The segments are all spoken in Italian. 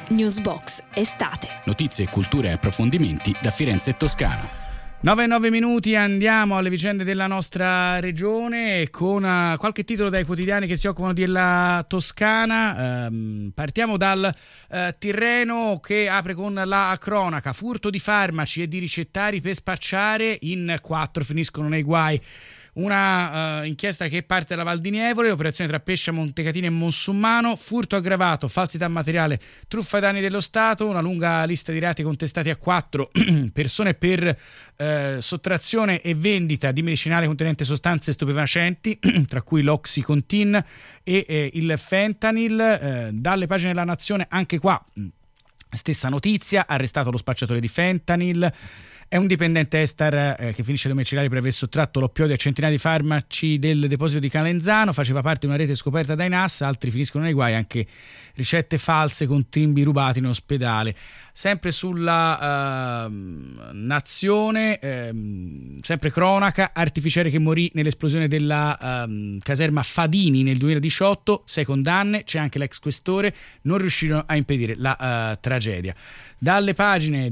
Newsbox estate. Notizie, cultura e approfondimenti da Firenze e Toscana. 9 minuti, andiamo alle vicende della nostra regione con qualche titolo dai quotidiani che si occupano della Toscana. Partiamo dal Tirreno, che apre con la cronaca: furto di farmaci e di ricettari per spacciare, in 4 finiscono nei guai. Una inchiesta che parte dalla Val di Nievole, operazione tra Pescia, Montecatini e Monsummano, furto aggravato, falsità materiale, truffa ai danni dello Stato, una lunga lista di reati contestati a 4 persone per sottrazione e vendita di medicinale contenente sostanze stupefacenti, tra cui l'Oxycontin e il Fentanyl. Dalle pagine della Nazione, anche qua stessa notizia: arrestato lo spacciatore di Fentanyl. È un dipendente Estar che finisce ai domiciliari per aver sottratto l'oppioide a centinaia di farmaci del deposito di Calenzano. Faceva parte di una rete scoperta dai NAS. Altri finiscono nei guai, anche ricette false con timbi rubati in ospedale. Sempre sulla Nazione, sempre cronaca: artificiere che morì nell'esplosione della caserma Fadini nel 2018, 6 condanne, c'è anche l'ex questore, non riuscirono a impedire la tragedia. Dalle pagine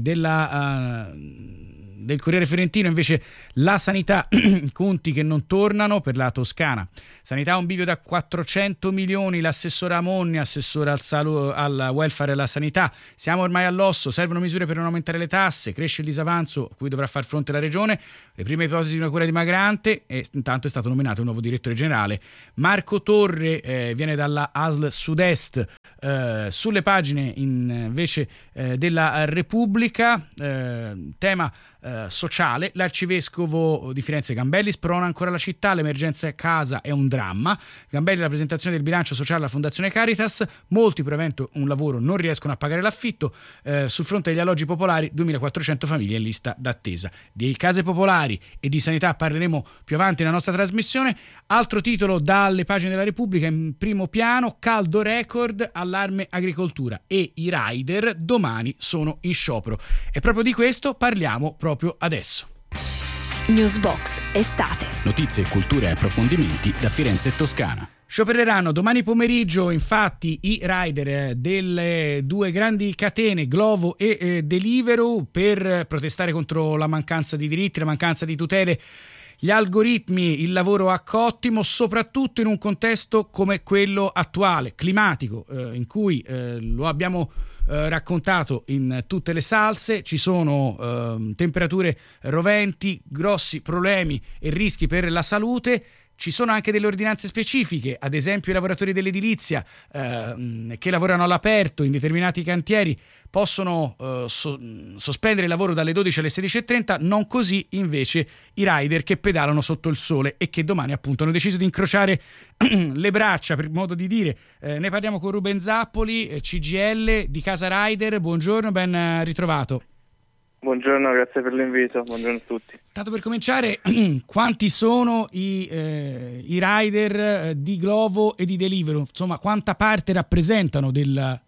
del Corriere Fiorentino, invece, la sanità, i conti che non tornano per la Toscana. Sanità, un bivio da 400 milioni, l'assessore Amonni, assessore al welfare e alla sanità: siamo ormai all'osso, servono misure per non aumentare le tasse, cresce il disavanzo a cui dovrà far fronte la regione, le prime ipotesi di una cura dimagrante, e intanto è stato nominato un nuovo direttore generale. Marco Torre viene dalla ASL Sud-Est. Sulle pagine invece della Repubblica, tema sociale: l'arcivescovo di Firenze Gambelli sprona ancora la città, l'emergenza casa è un dramma. Gambelli: la presentazione del bilancio sociale alla Fondazione Caritas, molti per avendo un lavoro non riescono a pagare l'affitto. Sul fronte degli alloggi popolari, 2400 famiglie in lista d'attesa. Di case popolari e di sanità parleremo più avanti nella nostra trasmissione. Altro titolo dalle pagine della Repubblica in primo piano: caldo record, allarme agricoltura e i rider domani sono in sciopero. E proprio di questo parliamo proprio adesso. Newsbox estate. Notizie, cultura e approfondimenti da Firenze e Toscana. Sciopereranno domani pomeriggio, infatti, i rider delle 2 grandi catene Glovo e Deliveroo per protestare contro la mancanza di diritti, la mancanza di tutele, gli algoritmi, il lavoro a cottimo, soprattutto in un contesto come quello attuale, climatico, in cui lo abbiamo raccontato in tutte le salse. Ci sono temperature roventi, grossi problemi e rischi per la salute. Ci sono anche delle ordinanze specifiche, ad esempio i lavoratori dell'edilizia che lavorano all'aperto in determinati cantieri possono sospendere il lavoro dalle 12 alle 16:30, non così invece i rider che pedalano sotto il sole e che domani appunto hanno deciso di incrociare le braccia, per modo di dire. Ne parliamo con Ruben Zappoli, CGIL di Casa Rider. Buongiorno, ben ritrovato. Buongiorno, grazie per l'invito, buongiorno a tutti. Tanto per cominciare, quanti sono i rider di Glovo e di Deliveroo? Insomma, quanta parte rappresentano della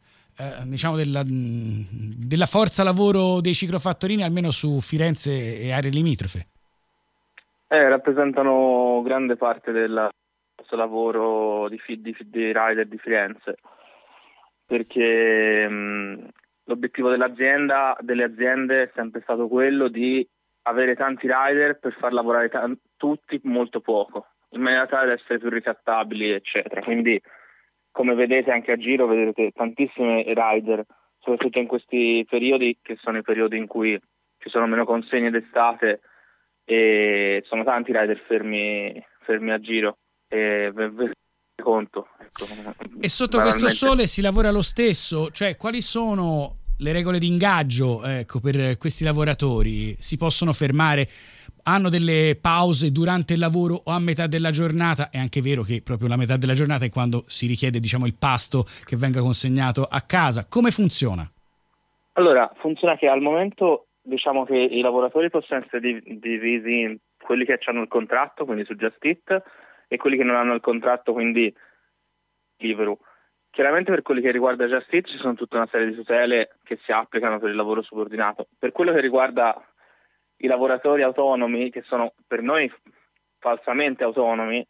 forza lavoro dei ciclofattorini, almeno su Firenze e aree limitrofe? Rappresentano grande parte del forza lavoro di rider di Firenze, perché l'obiettivo delle aziende è sempre stato quello di avere tanti rider per far lavorare tutti molto poco, in maniera tale da essere più ricattabili, eccetera. Quindi, come vedete anche a giro, vedete tantissime rider, soprattutto in questi periodi, che sono i periodi in cui ci sono meno consegne d'estate, e sono tanti rider fermi a giro. E conto, ecco. E sotto questo sole si lavora lo stesso? Cioè, quali sono le regole di ingaggio, per questi lavoratori? Si possono fermare? Hanno delle pause durante il lavoro o a metà della giornata? È anche vero che proprio la metà della giornata è quando si richiede, il pasto che venga consegnato a casa. Come funziona? Allora, funziona che al momento che i lavoratori possono essere divisi in quelli che hanno il contratto, quindi su Just Eat, e quelli che non hanno il contratto, quindi Deliveroo. Chiaramente per quelli che riguarda Just Eat ci sono tutta una serie di tutele che si applicano per il lavoro subordinato. Per quello che riguarda i lavoratori autonomi, che sono per noi falsamente autonomi,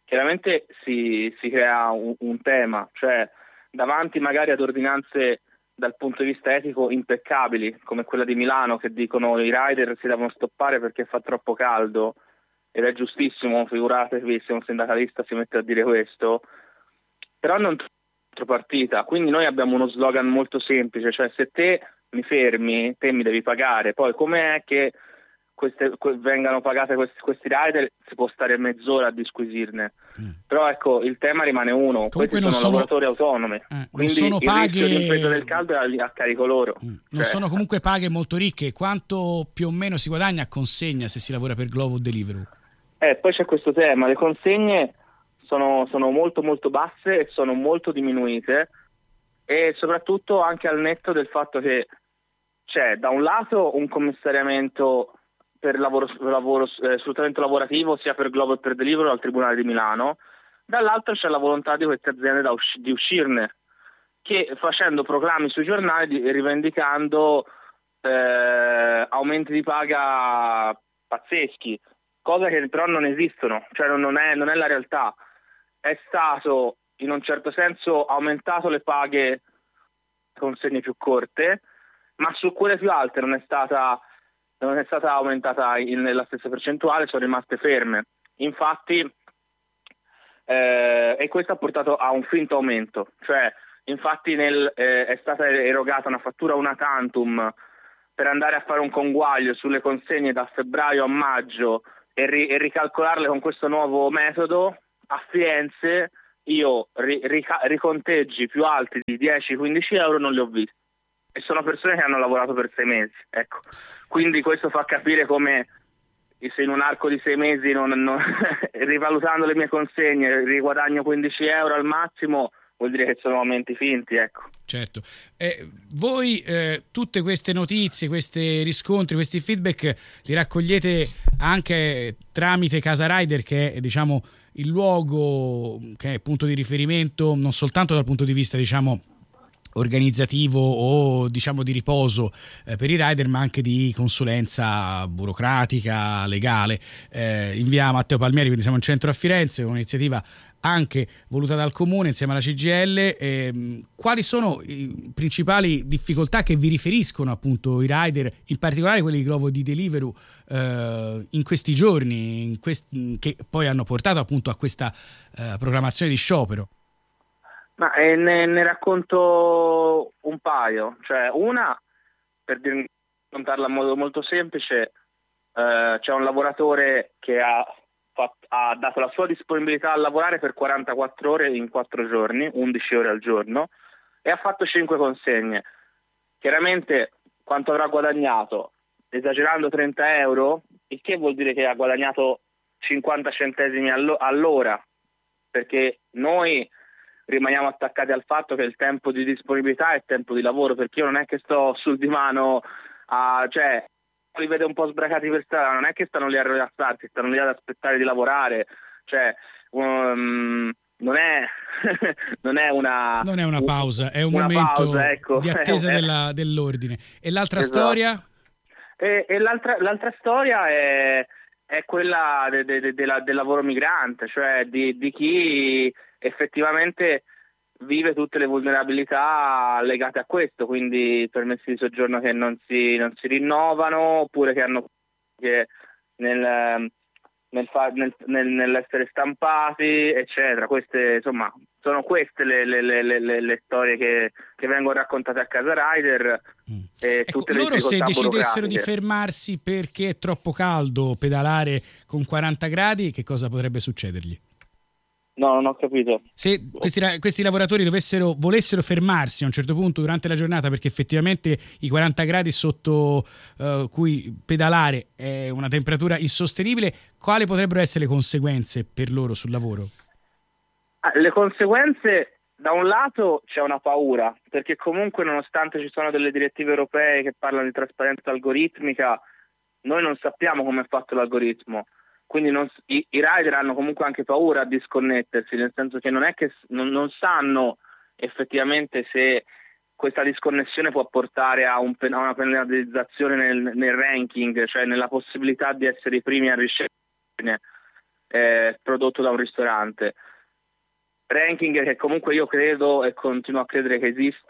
chiaramente si crea un tema, cioè davanti magari ad ordinanze dal punto di vista etico impeccabili, come quella di Milano, che dicono i rider si devono stoppare perché fa troppo caldo, ed è giustissimo, figuratevi se un sindacalista si mette a dire questo, però non partita, quindi noi abbiamo uno slogan molto semplice, cioè se te mi fermi, te mi devi pagare, poi com'è che vengano pagate questi rider, si può stare mezz'ora a disquisirne. Però ecco, il tema rimane uno. Comunque questi sono lavoratori autonomi, quindi non sono paghe... il rischio di impresa del caldo è a carico loro. Non sono comunque paghe molto ricche. Quanto più o meno si guadagna a consegna se si lavora per Glovo o Deliveroo? Poi c'è questo tema, le consegne sono molto molto basse e sono molto diminuite, e soprattutto anche al netto del fatto che c'è da un lato un commissariamento per sfruttamento lavorativo sia per Glovo che per Deliveroo al Tribunale di Milano, dall'altro c'è la volontà di queste aziende di uscirne, che facendo proclami sui giornali rivendicando aumenti di paga pazzeschi, cose che però non esistono, cioè non è la realtà. È stato in un certo senso aumentato le paghe consegne più corte, ma su quelle più alte non è stata aumentata nella stessa percentuale, sono rimaste ferme. Infatti, e questo ha portato a un finto aumento, cioè infatti è stata erogata una fattura una tantum per andare a fare un conguaglio sulle consegne da febbraio a maggio e ricalcolarle con questo nuovo metodo. A Firenze io riconteggi più alti di 10-15 euro non li ho visti, e sono persone che hanno lavorato per 6 mesi, ecco. Quindi questo fa capire come se in un arco di 6 mesi rivalutando le mie consegne riguadagno 15 euro al massimo, vuol dire che sono aumenti finti, ecco. Certo. Voi tutte queste notizie, questi riscontri, questi feedback li raccogliete anche tramite Casa Rider, che è, diciamo, il luogo che è punto di riferimento non soltanto dal punto di vista, diciamo, organizzativo o diciamo di riposo per i rider, ma anche di consulenza burocratica, legale. In via Matteo Palmieri, quindi siamo in centro a Firenze, un'iniziativa anche voluta dal Comune insieme alla CGIL. Quali sono le principali difficoltà che vi riferiscono appunto i rider, in particolare quelli di Glovo e di Deliveroo, in questi giorni, che poi hanno portato appunto a questa programmazione di sciopero? Ma ne racconto un paio, cioè una, per raccontarla in modo molto semplice, c'è un lavoratore che ha dato la sua disponibilità a lavorare per 44 ore in 4 giorni, 11 ore al giorno, e ha fatto 5 consegne. Chiaramente quanto avrà guadagnato? Esagerando 30 euro, il che vuol dire che ha guadagnato 50 centesimi all'ora, perché noi rimaniamo attaccati al fatto che il tempo di disponibilità è tempo di lavoro, perché io non è che sto sul divano cioè li vedo un po' sbracati per strada, non è che stanno lì a rilassarsi, stanno lì ad aspettare di lavorare, cioè non è una pausa, è un momento pausa, ecco, di attesa dell'ordine. E l'altra storia? E l'altra storia è quella del lavoro migrante, cioè di chi effettivamente vive tutte le vulnerabilità legate a questo, quindi permessi di soggiorno che non si rinnovano, oppure che nell'essere stampati, eccetera. Queste, insomma, sono queste le storie che vengono raccontate a Casa Rider. Ecco, loro se decidessero di fermarsi perché è troppo caldo pedalare con 40 gradi, che cosa potrebbe succedergli? No, non ho capito. Se questi lavoratori volessero fermarsi a un certo punto durante la giornata perché effettivamente i 40 gradi sotto cui pedalare è una temperatura insostenibile, quali potrebbero essere le conseguenze per loro sul lavoro? Le conseguenze, da un lato c'è una paura, perché comunque nonostante ci sono delle direttive europee che parlano di trasparenza algoritmica, noi non sappiamo come è fatto l'algoritmo. Quindi i rider hanno comunque anche paura a disconnettersi, nel senso che non è che non sanno effettivamente se questa disconnessione può portare a una penalizzazione nel ranking, cioè nella possibilità di essere i primi a ricevere prodotto da un ristorante. Ranking che comunque io credo e continuo a credere che esista,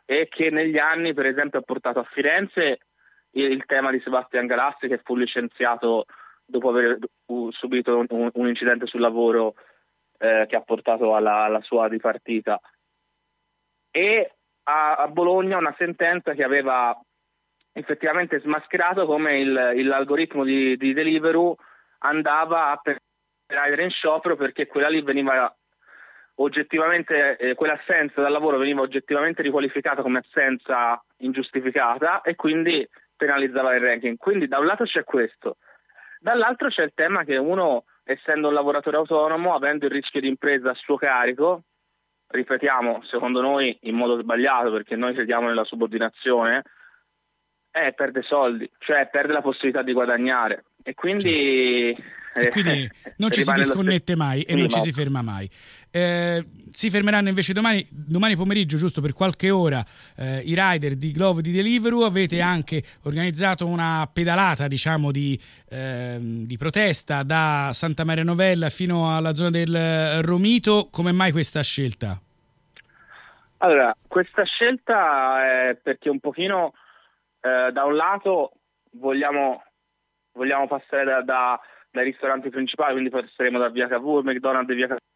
e che negli anni per esempio ha portato a Firenze il tema di Sebastian Galassi, che fu licenziato dopo aver subito un incidente sul lavoro che ha portato alla sua dipartita, e a Bologna una sentenza che aveva effettivamente smascherato come l'algoritmo di Deliveroo andava a permettere in sciopero, perché quella lì veniva oggettivamente, quell'assenza dal lavoro veniva oggettivamente riqualificata come assenza ingiustificata e quindi penalizzava il ranking. Quindi da un lato c'è questo, dall'altro c'è il tema che uno, essendo un lavoratore autonomo, avendo il rischio di impresa a suo carico, ripetiamo, secondo noi in modo sbagliato, perché noi crediamo nella subordinazione, perde soldi, cioè perde la possibilità di guadagnare, e quindi non ci si disconnette mai e non ci si ferma mai. Si fermeranno invece domani pomeriggio, giusto per qualche ora, i rider di Glovo di Deliveroo. Avete anche organizzato una pedalata, diciamo, di protesta da Santa Maria Novella fino alla zona del Romito. Come mai questa scelta? Allora, questa scelta è perché un pochino da un lato vogliamo passare dai ristoranti principali, quindi passeremo da Via Cavour, McDonald's, Via Cavour,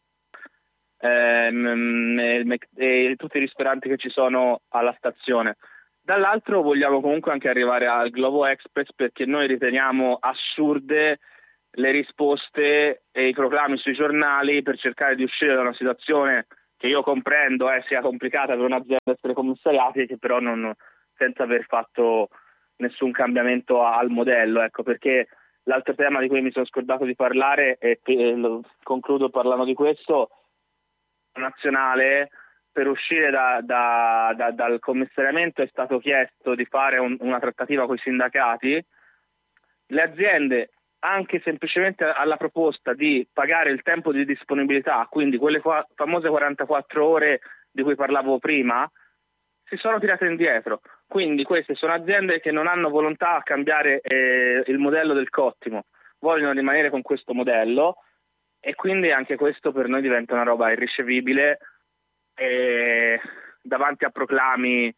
e tutti i ristoranti che ci sono alla stazione. Dall'altro vogliamo comunque anche arrivare al Glovo Express, perché noi riteniamo assurde le risposte e i proclami sui giornali per cercare di uscire da una situazione che io comprendo sia complicata per un'azienda essere commissariati, che però non, senza aver fatto nessun cambiamento al modello, ecco, perché l'altro tema di cui mi sono scordato di parlare, e concludo parlando di questo, nazionale, per uscire dal commissariamento è stato chiesto di fare una trattativa con i sindacati. Le aziende, anche semplicemente alla proposta di pagare il tempo di disponibilità, quindi quelle famose 44 ore di cui parlavo prima, si sono tirate indietro. Quindi queste sono aziende che non hanno volontà a cambiare il modello del cottimo, vogliono rimanere con questo modello, e quindi anche questo per noi diventa una roba irricevibile, e davanti a proclami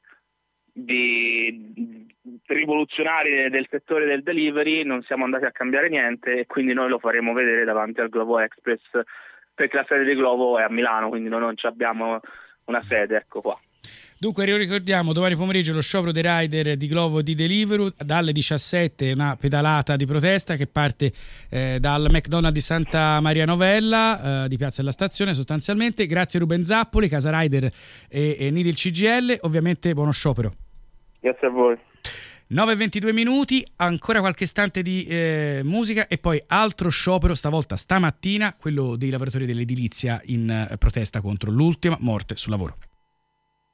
rivoluzionari del settore del delivery non siamo andati a cambiare niente, e quindi noi lo faremo vedere davanti al Glovo Express, perché la sede di Glovo è a Milano, quindi noi non abbiamo una sede, ecco qua. Dunque ricordiamo, domani pomeriggio lo sciopero dei rider di Glovo di Deliveroo, dalle 17 una pedalata di protesta che parte dal McDonald's di Santa Maria Novella, di Piazza della Stazione sostanzialmente. Grazie Ruben Zappoli, Casa Rider e Nidil CGL, ovviamente buono sciopero. Grazie a voi. 9:22 minuti, ancora qualche istante di musica e poi altro sciopero, stavolta stamattina, quello dei lavoratori dell'edilizia in protesta contro l'ultima morte sul lavoro.